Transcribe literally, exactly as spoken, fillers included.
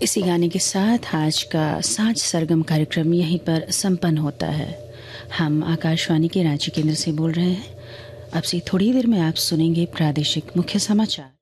इसी गाने के साथ आज का साँझ सरगम कार्यक्रम यहीं पर संपन्न होता है। हम आकाशवाणी के रांची केंद्र से बोल रहे हैं। अब से थोड़ी देर में आप सुनेंगे प्रादेशिक मुख्य समाचार।